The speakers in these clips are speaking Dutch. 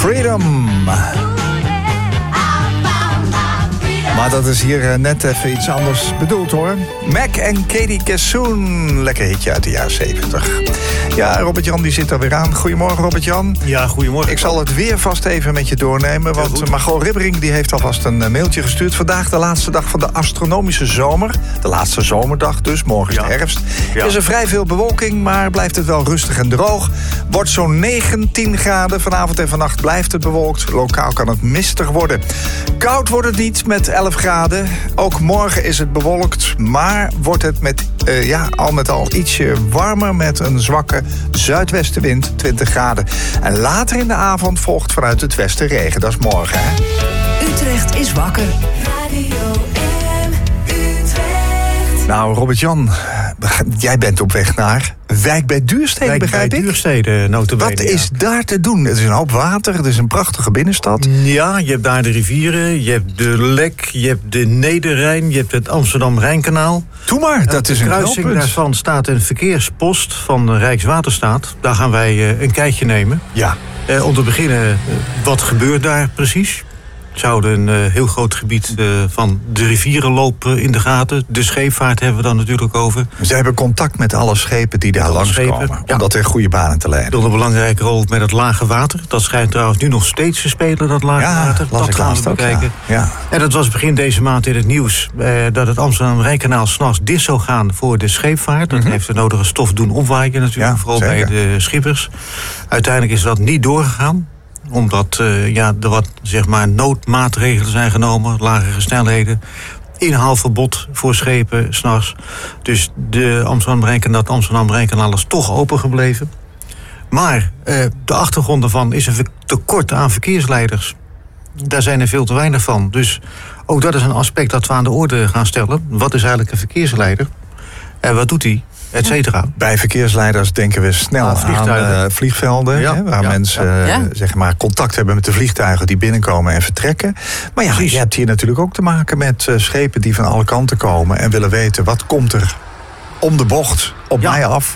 Freedom. Maar dat is hier net even iets anders bedoeld, hoor. Mac en Katie Kassoon. Lekker hitje uit de jaren 70. Ja, Robert-Jan die zit er weer aan. Goedemorgen, Robert-Jan. Ja, goedemorgen. Ik zal het weer vast even met je doornemen. Want Margot Ribbering die heeft alvast een mailtje gestuurd. Vandaag de laatste dag van de astronomische zomer. De laatste zomerdag dus. Morgen is de herfst. Er is er vrij veel bewolking, maar blijft het wel rustig en droog. Wordt zo'n 19 graden. Vanavond en vannacht blijft het bewolkt. Lokaal kan het mistig worden. Koud wordt het niet met 11 graden. Ook morgen is het bewolkt, maar wordt het al met al ietsje warmer met een zwakke zuidwestenwind, 20 graden. En later in de avond volgt vanuit het westen regen. Dat is morgen, hè? Utrecht is wakker. Radio M Utrecht. Nou, Robert-Jan, jij bent op weg naar Wijk bij Duurstede, begrijp ik? Wijk bij Duurstede, nota bene. Wat is daar te doen? Het is een hoop water, het is een prachtige binnenstad. Ja, je hebt daar de rivieren, je hebt de Lek, je hebt de Nederrijn, je hebt het Amsterdam-Rijnkanaal. Doe maar, dat is een kruising knelpunt. daarvan staat een verkeerspost van de Rijkswaterstaat. Daar gaan wij een kijkje nemen. Ja. Om te beginnen, wat gebeurt daar precies? We zouden een heel groot gebied van de rivieren lopen in de gaten. De scheepvaart hebben we dan natuurlijk over. Ze hebben contact met alle schepen die daar langskomen. Om dat in goede banen te leiden. Door een belangrijke rol met het lage water. Dat schijnt trouwens nu nog steeds te spelen, dat lage water. Dat gaan we bekijken. Ja. En dat was begin deze maand in het nieuws. Dat het Amsterdam-Rijnkanaal 's nachts dicht zou gaan voor de scheepvaart. Dat heeft de nodige stof doen opwaaien natuurlijk. Vooral zeker bij de schippers. Uiteindelijk is dat niet doorgegaan. Omdat er wat noodmaatregelen zijn genomen. Lagere snelheden. Inhaalverbod voor schepen 's nachts. Dus de Amsterdam-Rijnkanaal is toch open gebleven. Maar de achtergrond daarvan is een tekort aan verkeersleiders. Daar zijn er veel te weinig van. Dus ook dat is een aspect dat we aan de orde gaan stellen. Wat is eigenlijk een verkeersleider? En wat doet hij? Etcetera. Bij verkeersleiders denken we snel aan vliegvelden. Waar mensen contact hebben met de vliegtuigen die binnenkomen en vertrekken. Maar ja, je hebt hier natuurlijk ook te maken met schepen die van alle kanten komen en willen weten wat komt er om de bocht op mij af.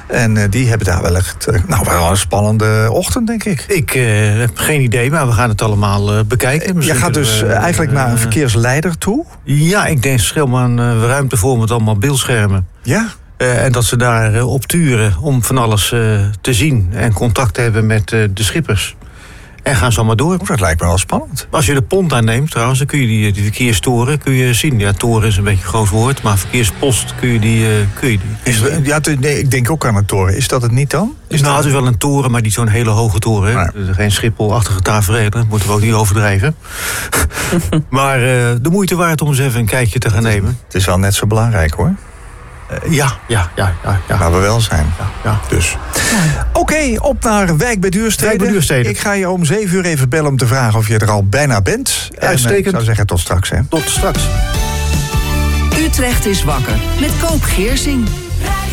En die hebben daar wel echt wel een spannende ochtend, denk ik. Ik heb geen idee, maar we gaan het allemaal bekijken. Je gaat dus eigenlijk naar een verkeersleider toe? Ja, ik denk een ruimte voor met allemaal beeldschermen. Ja? En dat ze daar op turen om van alles te zien en contact te hebben met de schippers. En gaan ze allemaal door. Dat lijkt me wel spannend. Als je de pont aanneemt trouwens, dan kun je die verkeerstoren zien. Ja, toren is een beetje een groot woord, maar verkeerspost kun je die ik denk ook aan een toren. Is dat het niet dan? Het is wel een toren, maar niet zo'n hele hoge toren. Nee. Geen Schiphol-achtige taferelen, dat moeten we ook niet overdrijven. Maar de moeite waard om eens even een kijkje te gaan nemen. Het is wel net zo belangrijk, hoor. Ja. Waar we wel zijn. Ja. Dus. Oké, op naar Wijk bij Duurstede. Ik ga je om 7 uur even bellen om te vragen of je er al bijna bent. Uitstekend. Ik zou zeggen tot straks, hè. Tot straks. Utrecht is wakker met Koop Geersing.